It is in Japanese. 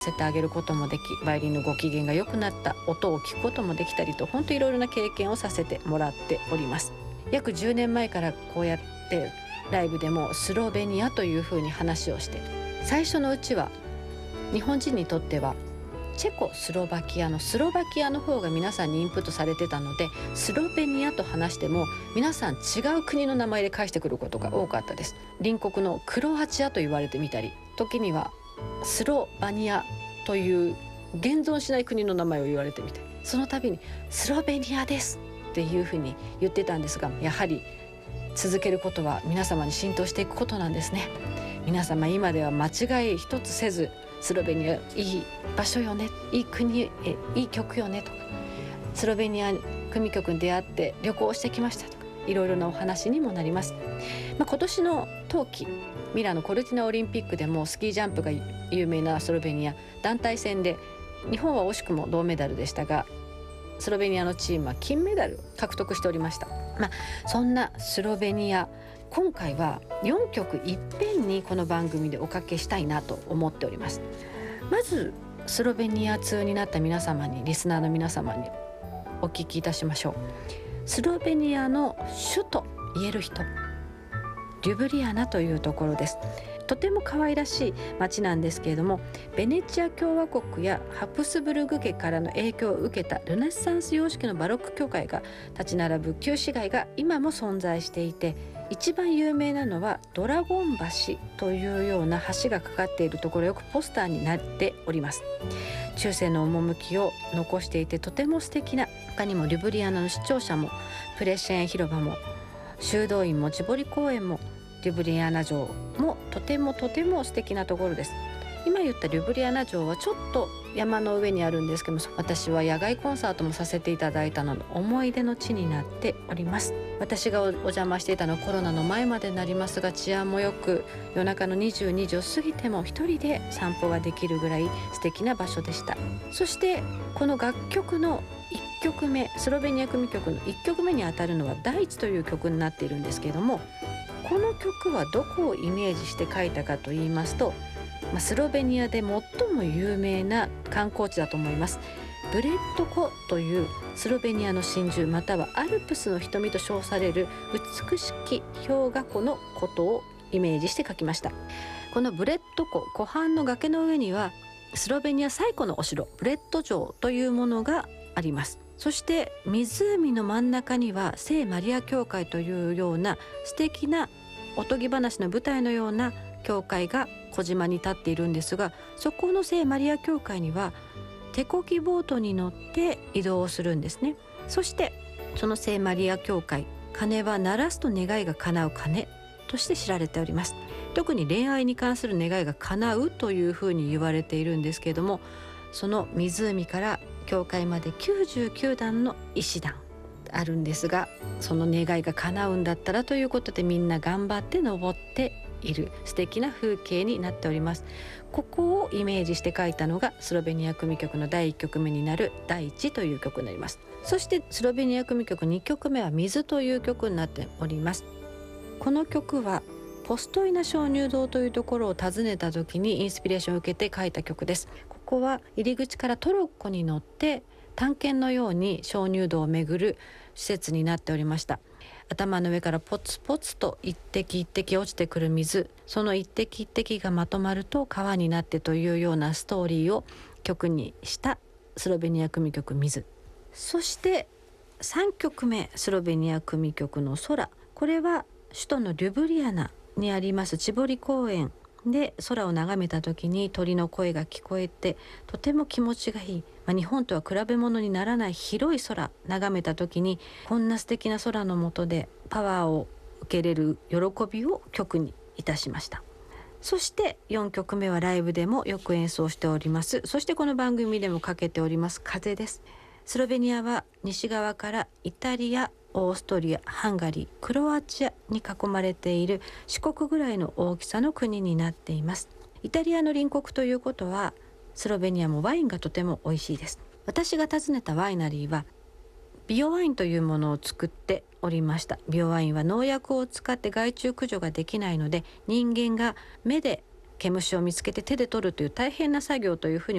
せてあげることもでき、バイオリンのご機嫌が良くなった音を聞くこともできたりと、本当いろいろな経験をさせてもらっております。約10年前からこうやってライブでもスロベニアというふうに話をして、最初のうちは日本人にとってはチェコスロバキアの方が皆さんにインプットされてたので、スロベニアと話しても皆さん違う国の名前で返してくることが多かったです。隣国のクロアチアと言われてみたり、時にはスロバニアという現存しない国の名前を言われてみたり、その度にスロベニアですっていうふうに言ってたんですが、やはり続けることは皆様に浸透していくことなんですね。皆様今では間違い一つせず、スロベニアいい場所よね、いい国へいい曲よねとか、スロベニア組曲に出会って旅行してきましたとか、いろいろなお話にもなります。今年の冬季ミラノコルティナオリンピックでもスキージャンプが有名なスロベニア、団体戦で日本は惜しくも銅メダルでしたが、スロベニアのチームは金メダルを獲得しておりました。そんなスロベニア、今回は4曲いっぺんにこの番組でおかけしたいなと思っております。まずスロベニア通になった皆様に、リスナーの皆様にお聞きいたしましょう。スロベニアの首都言える人、リュブリアナというところです。とても可愛らしい町なんですけれども、ベネチア共和国やハプスブルグ家からの影響を受けたルネッサンス様式のバロック教会が立ち並ぶ旧市街が今も存在していて、一番有名なのはドラゴン橋というような橋がかかっているところ、よくポスターになっております。中世の趣を残していてとても素敵な、他にもリュブリアナの市庁舎もプレシェーン広場も修道院もチボリ公園もリュブリアナ城もとても素敵なところです。今言ったリュブリアナ城はちょっと山の上にあるんですけども、私は野外コンサートもさせていただいたので思い出の地になっております。私がお邪魔していたのはコロナの前までになりますが、治安もよく、夜中の22時を過ぎても一人で散歩ができるぐらい素敵な場所でした。そしてこの楽曲の1曲目、スロベニア組曲の1曲目にあたるのは大地という曲になっているんですけれども、この曲はどこをイメージして書いたかと言いますと、スロベニアで最も有名な観光地だと思います。ブレッド湖というスロベニアの真珠、またはアルプスの瞳と称される美しき氷河湖のことをイメージして書きました。このブレッド湖湖畔の崖の上にはスロベニア最古のお城ブレッド城というものがあります。そして湖の真ん中には聖マリア教会というような素敵なおとぎ話の舞台のような教会が小島に立っているんですが、そこの聖マリア教会には手漕ぎボートに乗って移動をするんですね。そしてその聖マリア教会、鐘は鳴らすと願いが叶う鐘として知られております。特に恋愛に関する願いが叶うというふうに言われているんですけれども、その湖から教会まで99段の石段あるんですが、その願いが叶うんだったらということでみんな頑張って登っている素敵な風景になっております。ここをイメージして書いたのがスロベニア組曲の第1曲目になる大地という曲になります。そしてスロベニア組曲2曲目は水という曲になっております。この曲はポストイナ鍾乳洞というところを訪ねた時にインスピレーションを受けて書いた曲です。ここは入り口からトロッコに乗って探検のように鍾乳洞を巡る施設になっておりました。頭の上からポツポツと一滴一滴落ちてくる水、その一滴一滴がまとまると川になってというようなストーリーを曲にしたスロベニア組曲水。そして3曲目スロベニア組曲の空、これは首都のリュブリアナにありますチボリ公園で空を眺めた時に鳥の声が聞こえてとても気持ちがいい、日本とは比べ物にならない広い空眺めた時に、こんな素敵な空の下でパワーを受けれる喜びを曲にいたしました。そして4曲目はライブでもよく演奏しております。そしてこの番組でもかけております風です。スロベニアは西側からイタリア、オーストリア、ハンガリー、クロアチアに囲まれている四国ぐらいの大きさの国になっています。イタリアの隣国ということはスロベニアもワインがとても美味しいです。私が訪ねたワイナリーはビオワインというものを作っておりました。ビオワインは農薬を使って害虫駆除ができないので、人間が目で毛虫を見つけて手で取るという大変な作業というふうに